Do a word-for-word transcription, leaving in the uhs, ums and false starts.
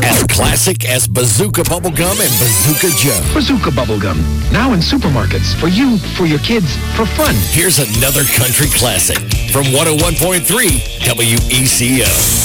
As classic as Bazooka Bubblegum and Bazooka Joe. Bazooka Bubblegum, now in supermarkets. For you, for your kids, for fun. Here's another country classic from one oh one point three W E C O.